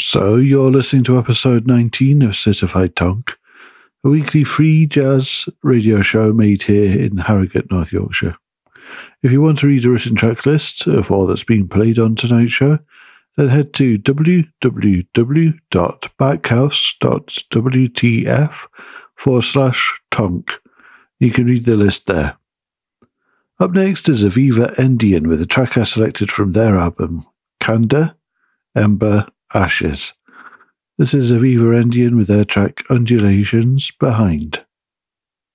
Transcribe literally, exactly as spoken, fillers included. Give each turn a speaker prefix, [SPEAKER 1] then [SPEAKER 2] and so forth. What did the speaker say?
[SPEAKER 1] So you're listening to episode nineteen of Certified Tonk, a weekly free jazz radio show made here in Harrogate, North Yorkshire. If you want to read a written track list of all that's been played on tonight's show, then head to www.backhouse.wtf forward slash tonk. You can read the list there. Up next is Aviva Endian with a track I selected from their album, Kanda, Ember, Ashes. This is Aviva Endian with their track Undulations Behind.